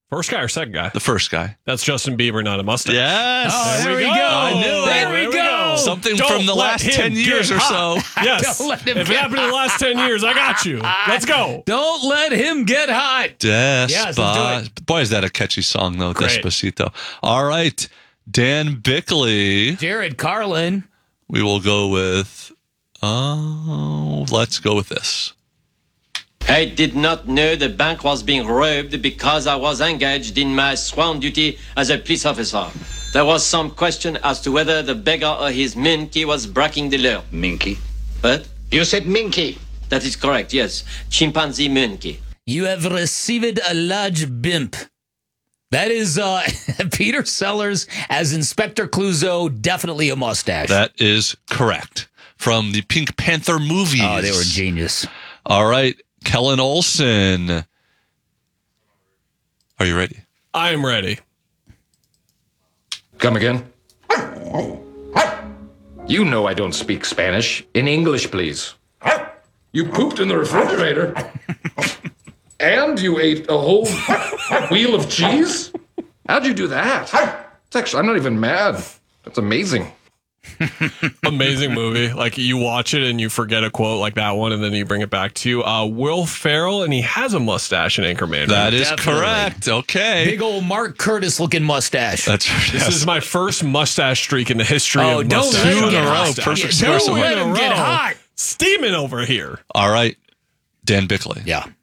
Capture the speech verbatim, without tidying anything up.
First guy or second guy? The first guy. That's Justin Bieber, not a mustache. Yes. Oh, there, we we go. go. I knew it. There we There we go. go. Something Don't from the let last him ten years get or hot. so. Yes. Don't let him If it get happened in the last ten years, I got you. Let's go. Don't let him get hot. Despa- Yes, let's do Boy, is that a catchy song, though, Great. Despacito. All right. Dan Bickley. Jared Carlin. We will go with, oh, let's go with this. I did not know the bank was being robbed because I was engaged in my sworn duty as a police officer. There was some question as to whether the beggar or his minky was breaking the law. Minky. But You said minky. that is correct, yes. Chimpanzee minky. You have received a large bimp. That is uh, Peter Sellers as Inspector Clouseau, definitely a mustache. That is correct. From the Pink Panther movies. Oh, they were genius. All right. Kellen Olson. Are you ready? I am ready. Come again? You know I don't speak Spanish. In English, please. You pooped in the refrigerator? And you ate a whole wheel of cheese? How'd you do that? It's actually, I'm not even mad. That's amazing. Amazing movie. Like, you watch it and you forget a quote like that one, and then you bring it back to you. Uh, Will Ferrell, and he has a mustache in Anchorman. That is Definitely. correct. Okay. Big old Mark Curtis looking mustache. That's This yes. is my first mustache streak in the history Oh, of don't mustache. let him Two in get a row. hot. Perfect Yeah, score don't let somewhere. him get hot. Steaming over here. All right. Dan Bickley. Yeah.